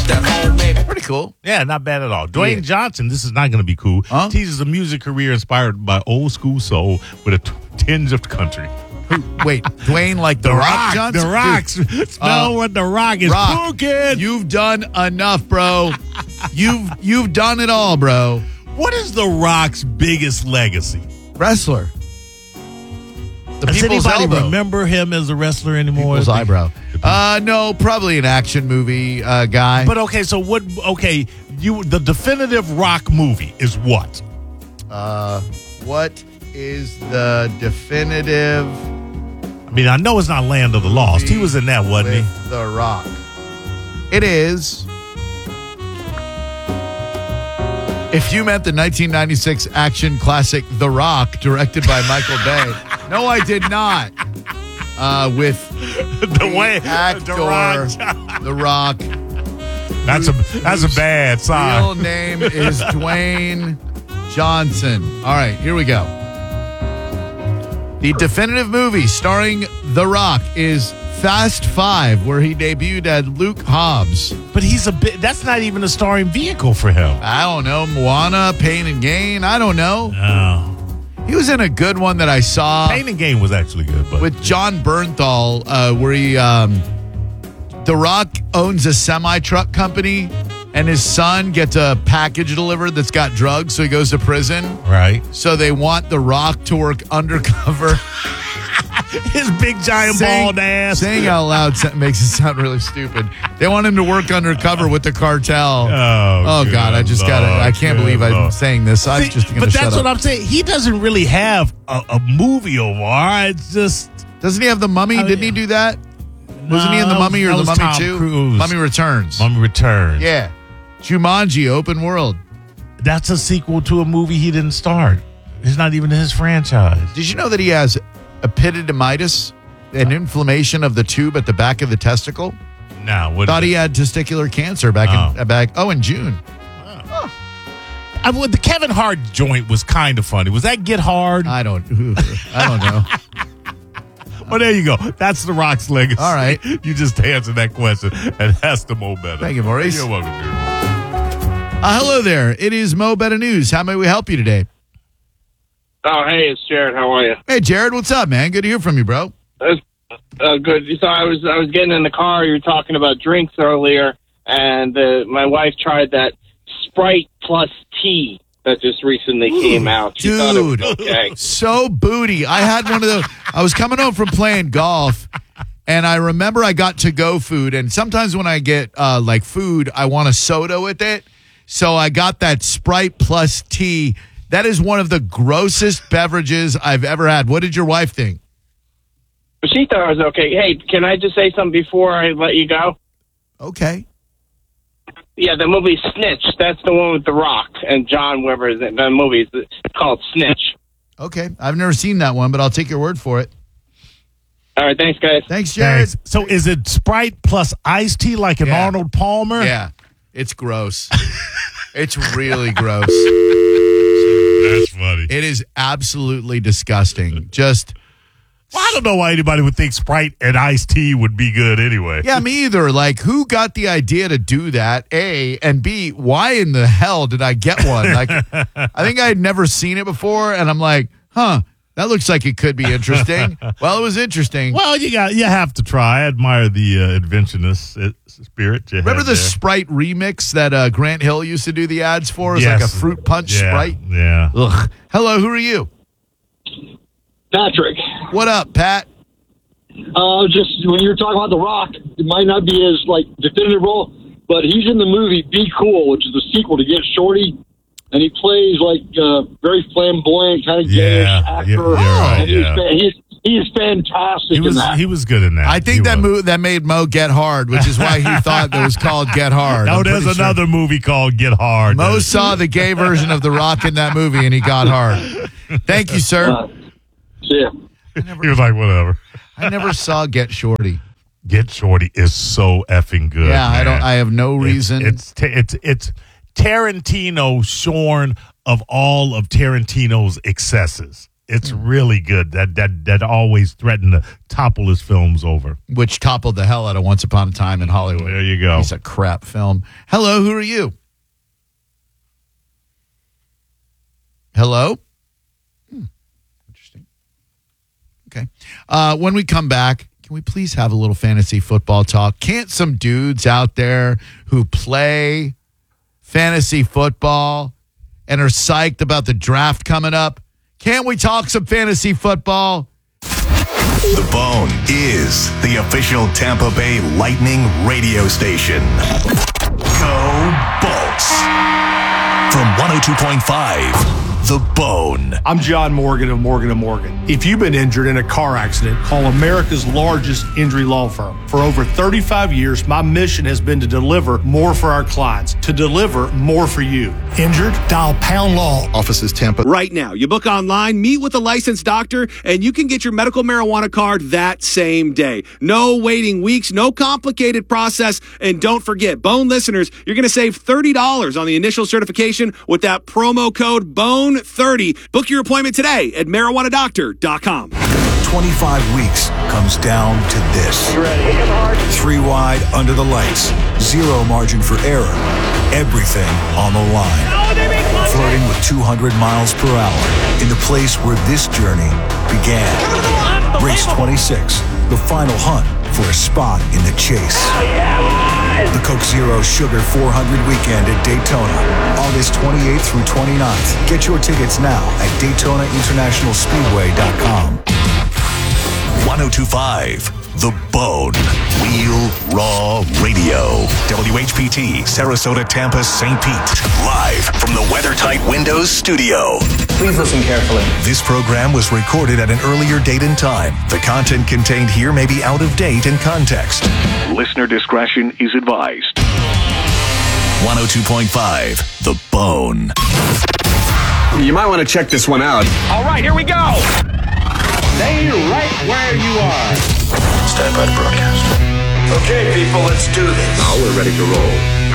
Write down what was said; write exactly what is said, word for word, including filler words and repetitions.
that homemade. Pretty cool. Yeah, not bad at all. Dwayne Yeah. Johnson, this is not going to be cool, Huh? teases a music career inspired by old school soul with a t- tinge of country. Who, wait, Dwayne like The, Rock, Johnson? The Rock's. Smell Uh, what The Rock is Rock, cooking. you've done enough, bro. you've you've done it all, bro. What is The Rock's biggest legacy? Wrestler. The Does people's anybody elbow. remember him as a wrestler anymore? People's eyebrow. Uh, no, probably an action movie uh, guy. But okay, so what? Okay, you the definitive Rock movie is what? Uh, what is the definitive I mean, I know it's not Land of the Lost. He was in that, wasn't he? with The Rock? It is. If you meant the nineteen ninety-six action classic The Rock, directed by Michael Bay. No, I did not. Uh, with the way actor, The Rock. The Rock. That's a that's a bad Real sign. name is Dwayne Johnson. All right, here we go. The definitive movie starring The Rock is Fast Five, where he debuted as Luke Hobbs. But he's a bit. That's not even a starring vehicle for him. I don't know, Moana, Pain and Gain. I don't know. Oh. He was in a good one that I saw Pain and Gain was actually good, but with John Bernthal, uh, where he, um, The Rock owns a semi truck company, and his son gets a package delivered that's got drugs, so he goes to prison. right. So they want The Rock to work undercover. His big giant Saying- bald ass. Saying out loud sa- makes it sound really stupid. They want him to work undercover with the cartel. Oh, Oh, good God, I just got it. Lord, I can't good believe I'm Lord. saying this. I'm See, just going to but shut that's up. what I'm saying. He doesn't really have a, a movie award. It's just Doesn't he have The Mummy? Oh, Didn't he yeah. do that? Wasn't he in The No, Mummy or that The was Mummy Tom two? Cruise. Mummy Returns. Mummy Returns. Yeah. Jumanji, Open World. That's a sequel to a movie he didn't start. It's not even his franchise. Did you know that he has epididymitis, an inflammation of the tube at the back of the testicle? No, what Thought is he it? had testicular cancer back in Oh. uh, back. Oh, in June. I, well, the Kevin Hart joint was kind of funny. Was that Get Hard? I don't. I don't know. Well, there you go. That's The Rock's legacy. All right. You just answered that question, and that's the Mo Better. Thank you, Maurice. You're welcome, dude. Uh, hello there. It is Mo Better News. How may we help you today? Oh, hey, it's Jared. How are you? Hey, Jared. What's up, man? Good to hear from you, bro. That's uh, good. So I was I was getting in the car. You were talking about drinks earlier, and uh, my wife tried that Sprite plus tea that just recently came out. She thought it was Dude. okay. So booty. I had one of those. I was coming home from playing golf, and I remember I got to-go food, and sometimes when I get, uh, like, food, I want a soda with it. So I got that Sprite plus tea. That is one of the grossest beverages I've ever had. What did your wife think? She thought it was okay. Hey, can I just say something before I let you go? Okay. Yeah, the movie Snitch. That's the one with The Rock and John Weber. is in The movie is called Snitch. Okay. I've never seen that one, but I'll take your word for it. All right, thanks, guys. Thanks, Jared. Thanks. So is it Sprite plus iced tea like an Yeah. Arnold Palmer? Yeah. It's gross. It's really gross. That's funny. It is absolutely disgusting. Just, Well, I don't know why anybody would think Sprite and iced tea would be good anyway. yeah, me either. Like, who got the idea to do that? A, and B, why in the hell did I get one? Like, I think I had never seen it before, and I'm like, huh, that looks like it could be interesting. Well, it was interesting. Well, you got you have to try. I admire the uh, inventionist uh, spirit. You Remember had the there. Sprite remix that uh, Grant Hill used to do the ads for? It was Yes. like a fruit punch yeah, Sprite. Yeah. Ugh. Hello, who are you? Patrick, What up, Pat? uh, just when you're talking about The Rock, it might not be his like definitive role, but he's in the movie Be Cool, which is the sequel to Get Shorty, and he plays like uh, very flamboyant, kind of gayish Yeah, actor. you're- you're right, and he's, yeah. fa- he's he's fantastic He in was that. he was good in that. I think He that was. mo- that made Mo get hard, which is why he thought that was called Get Hard. No, I'm there's pretty sure. another movie called Get Hard. Mo saw the gay version of The Rock in that movie, and he got hard. Thank you, sir. Uh, so, yeah. He was like, whatever. I never saw Get Shorty. Get Shorty is so effing good. Yeah, I man. don't. I have no reason. It's it's, it's it's Tarantino shorn of all of Tarantino's excesses. It's really good. That that that always threatened to topple his films over. Which toppled the hell out of Once Upon a Time in Hollywood. There you go. Piece of crap film. Hello, who are you? Hello? Hmm. Interesting. Okay. Uh, when we come back, can we please have a little fantasy football talk? Can't some dudes out there who play fantasy football and are psyched about the draft coming up, can't we talk some fantasy football? The Bone is the official Tampa Bay Lightning radio station. Go Bolts. From one oh two point five, The Bone. I'm John Morgan of Morgan and Morgan. If you've been injured in a car accident, call America's largest injury law firm. For over thirty-five years, my mission has been to deliver more for our clients, to deliver more for you. Injured? Dial Pound Law. Offices Tampa. Right now, you book online, meet with a licensed doctor, and you can get your medical marijuana card that same day. No waiting weeks, no complicated process, and don't forget, Bone listeners, you're going to save thirty dollars on the initial certification with that promo code BONE thirty. Book your appointment today at marijuana doctor dot com. twenty-five weeks comes down to this. Three wide under the lights. Zero margin for error. Everything on the line. Flirting with two hundred miles per hour in the place where this journey began. Race twenty-six, the final hunt for a spot in the chase. The Coke Zero Sugar four hundred weekend at Daytona, August twenty-eighth through twenty-ninth. Get your tickets now at Daytona International Speedway dot com. one oh two point five, The Bone. Wheel Raw Radio. W H P T, Sarasota, Tampa, Saint Pete. Live from the WeatherTight Windows studio. Please listen carefully. This program was recorded at an earlier date and time. The content contained here may be out of date in context. Listener discretion is advised. one oh two point five, The Bone. You might want to check this one out. All right, here we go. Stay right where you are. Stand by to broadcast. Okay, people, let's do this. Now we're ready to roll.